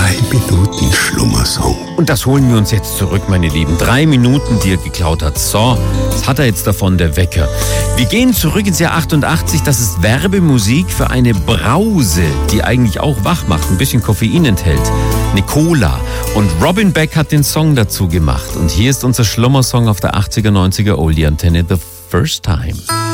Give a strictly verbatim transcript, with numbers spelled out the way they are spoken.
Drei Minuten Schlummersong. Und das holen wir uns jetzt zurück, meine Lieben. Drei Minuten, die er geklaut hat. So, was hat er jetzt davon, der Wecker? Wir gehen zurück ins Jahr achtundachtzig. Das ist Werbemusik für eine Brause, die eigentlich auch wach macht, ein bisschen Koffein enthält. Eine Cola. Und Robin Beck hat den Song dazu gemacht. Und hier ist unser Schlummersong auf der achtziger, neunziger Oldie-Antenne, The First Time.